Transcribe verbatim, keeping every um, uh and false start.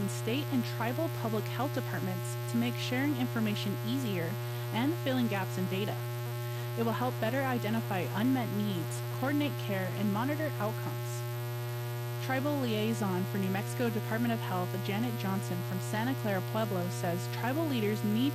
between state and tribal public health departments to make sharing information easier and filling gaps in data. It will help better identify unmet needs, coordinate care, and monitor outcomes. Tribal Liaison for New Mexico Department of Health, Janet Johnson from Santa Clara Pueblo, says tribal leaders need